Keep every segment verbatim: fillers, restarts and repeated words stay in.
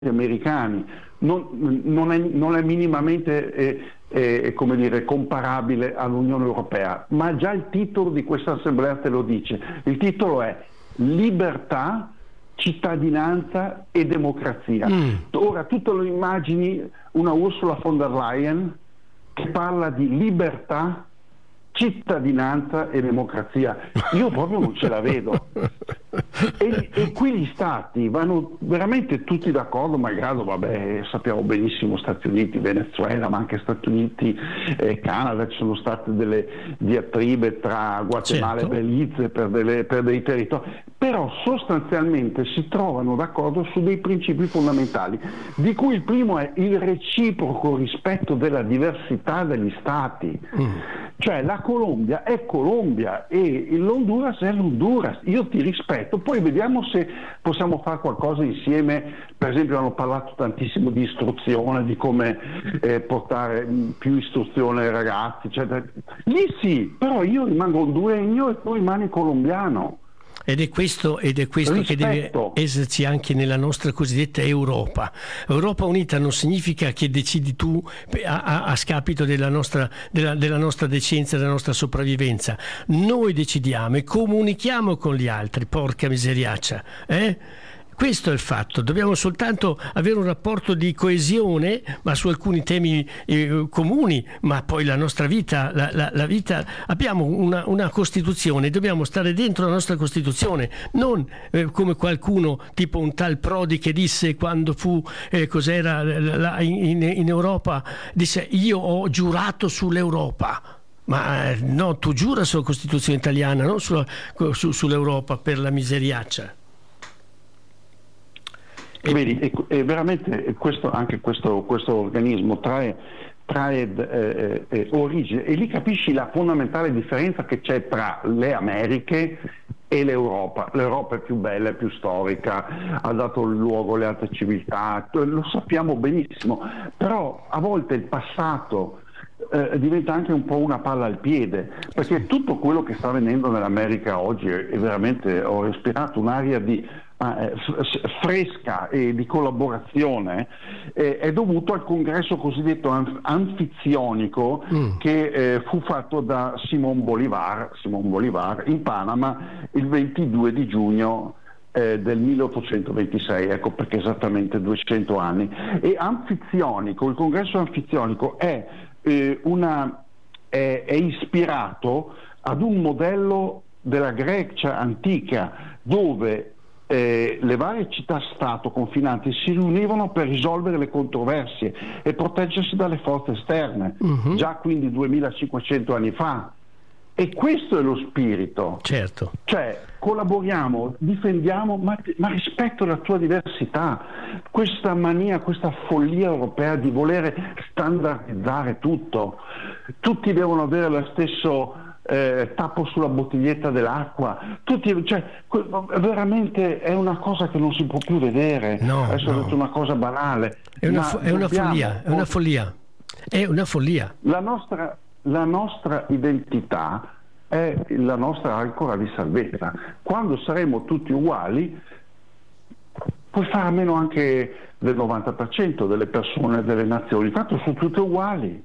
americani, non, non, è, non è minimamente eh, eh, come dire, comparabile all'Unione Europea, ma già il titolo di questa assemblea te lo dice. Il titolo è libertà, cittadinanza e democrazia. Mm. Ora tu te lo immagini una Ursula von der Leyen che parla di libertà, cittadinanza e democrazia? Io proprio non ce la vedo. E, e qui gli stati vanno veramente tutti d'accordo, malgrado, vabbè, sappiamo benissimo Stati Uniti, Venezuela, ma anche Stati Uniti e Canada, ci sono state delle diatribe tra Guatemala certo. e Belize per, delle, per dei territori, però sostanzialmente si trovano d'accordo su dei principi fondamentali, di cui il primo è il reciproco rispetto della diversità degli stati. Mm. Cioè la Colombia è Colombia e l'Honduras è l'Honduras, io ti rispetto, poi vediamo se possiamo fare qualcosa insieme. Per esempio hanno parlato tantissimo di istruzione, di come eh, portare più istruzione ai ragazzi, eccetera. Lì sì, però io rimango honduregno e tu rimani colombiano. Ed è questo, ed è questo che deve esserci anche nella nostra cosiddetta Europa. Europa unita non significa che decidi tu a, a, a scapito della nostra, della, della nostra decenza, della nostra sopravvivenza. Noi decidiamo e comunichiamo con gli altri, porca miseriaccia, eh? Questo è il fatto, dobbiamo soltanto avere un rapporto di coesione, ma su alcuni temi eh, comuni, ma poi la nostra vita, la, la, la vita, abbiamo una, una Costituzione, dobbiamo stare dentro la nostra Costituzione, non eh, come qualcuno, tipo un tal Prodi che disse quando fu, eh, cos'era, la, in, in Europa, disse io ho giurato sull'Europa. Ma eh, no, tu giura sulla Costituzione italiana, non sulla, su, sull'Europa, per la miseriaccia. Vedi, è, è veramente questo, anche questo, questo organismo trae, trae eh, eh, origine, e lì capisci la fondamentale differenza che c'è tra le Americhe e l'Europa. L'Europa è più bella, è più storica, ha dato luogo alle altre civiltà, lo sappiamo benissimo, però a volte il passato Eh, diventa anche un po' una palla al piede, perché tutto quello che sta avvenendo nell'America oggi è, è veramente, ho respirato un'aria di eh, fresca e di collaborazione, eh, è dovuto al congresso cosiddetto anf- anfizionico mm. che eh, fu fatto da Simón Bolívar, Simón Bolívar in Panama il ventidue di giugno Eh, del milleottocentoventisei, ecco perché esattamente duecento anni. E anfizionico, il congresso anfizionico è, eh, una, è, è ispirato ad un modello della Grecia antica dove eh, le varie città-stato confinanti si riunivano per risolvere le controversie e proteggersi dalle forze esterne, uh-huh. già quindi duemilacinquecento anni fa. E questo è lo spirito. Certo. Cioè, collaboriamo, difendiamo, ma, ma rispetto alla tua diversità. Questa mania, questa follia europea di volere standardizzare tutto. Tutti devono avere lo stesso eh, tappo sulla bottiglietta dell'acqua. Tutti, cioè, veramente è una cosa che non si può più vedere. No, Adesso no. ho detto una cosa banale. È una, fo- è una follia, è una follia. È una follia. La nostra... La nostra identità è la nostra ancora di salvezza. Quando saremo tutti uguali, puoi fare a meno anche del novanta per cento delle persone, delle nazioni, tanto sono tutte uguali.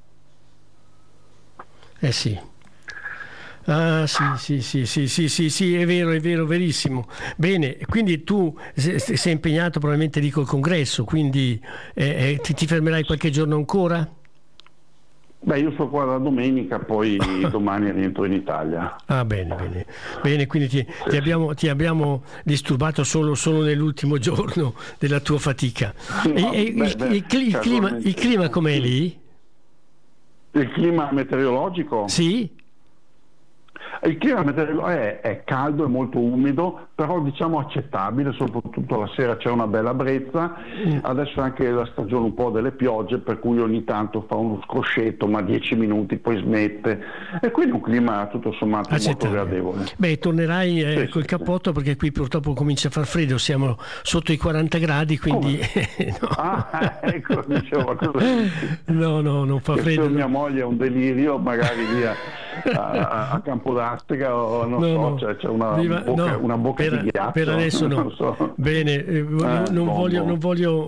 Eh sì. Ah sì, sì, sì, sì, sì, sì, sì, è vero, è vero, verissimo. Bene, quindi tu sei impegnato probabilmente lì col congresso, quindi eh, eh, ti, ti fermerai qualche giorno ancora? Beh, io sono qua da domenica, poi domani rientro in Italia. Ah, bene, bene. Bene, quindi ti, ti, abbiamo, ti abbiamo disturbato solo, solo nell'ultimo giorno della tua fatica. No, e, e beh, il, beh, il, il, clima, il clima com'è lì? Il clima meteorologico? Sì. Il clima meteorologico è, è caldo, è molto umido, però diciamo accettabile, soprattutto la sera c'è una bella brezza. Mm. Adesso è anche la stagione un po' delle piogge, per cui ogni tanto fa uno scroscetto, ma dieci minuti poi smette, e quindi un clima tutto sommato molto gradevole. Beh, tornerai eh, sì, col sì, cappotto, perché qui purtroppo comincia a far freddo, siamo sotto i quaranta gradi, quindi no. Ah, ecco, dicevo, cosa no, no, non fa che freddo. Se mia moglie è un delirio, magari via a, a, a Campodaglio lastica o non no, so, no. Cioè, c'è una Viva, bocca, no, una bocca per, di ghiaccio. per adesso no. Non so. Bene, eh, non, Eh, voglio, non voglio